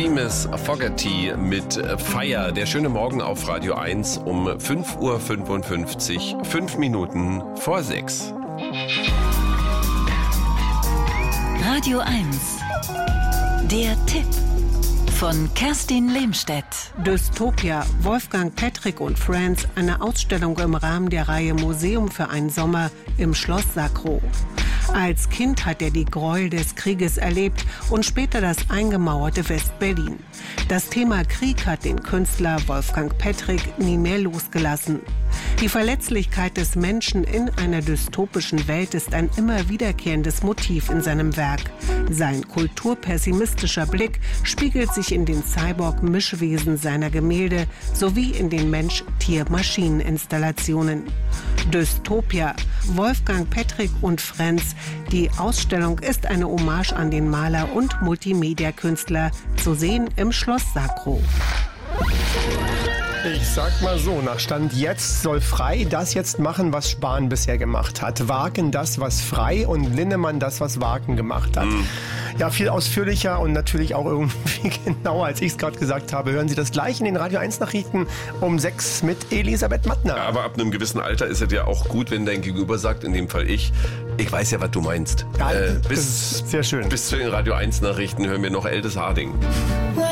Seamus Fogarty mit Fire. Der schöne Morgen auf Radio 1 um 5:55 Uhr, 5 Minuten vor 6. Radio 1, der Tipp von Kerstin Lehmstedt. Dystopia, Wolfgang Pettrick und Friends, eine Ausstellung im Rahmen der Reihe Museum für einen Sommer im Schloss Sacro. Als Kind hat er die Gräuel des Krieges erlebt und später das eingemauerte West-Berlin. Das Thema Krieg hat den Künstler Wolfgang Pettrick nie mehr losgelassen. Die Verletzlichkeit des Menschen in einer dystopischen Welt ist ein immer wiederkehrendes Motiv in seinem Werk. Sein kulturpessimistischer Blick spiegelt sich in den Cyborg-Mischwesen seiner Gemälde sowie in den Mensch-Tier-Maschinen-Installationen. Dystopia, Wolfgang Pettrick und Friends. Die Ausstellung ist eine Hommage an den Maler und Multimedia-Künstler, zu sehen im Schloss Sacro. Ich sag mal so, nach Stand jetzt soll Frey das jetzt machen, was Spahn bisher gemacht hat. Wagen das, was Frey, und Linnemann das, was Wagen gemacht hat. Ja, viel ausführlicher und natürlich auch irgendwie genauer, als ich es gerade gesagt habe. Hören Sie das gleich in den Radio 1 Nachrichten um 6 mit Elisabeth Mattner. Ja, aber ab einem gewissen Alter ist es ja auch gut, wenn dein Gegenüber sagt, in dem Fall ich weiß ja, was du meinst. Ja, das ist sehr schön. Bis zu den Radio 1 Nachrichten hören wir noch Eldes Harding.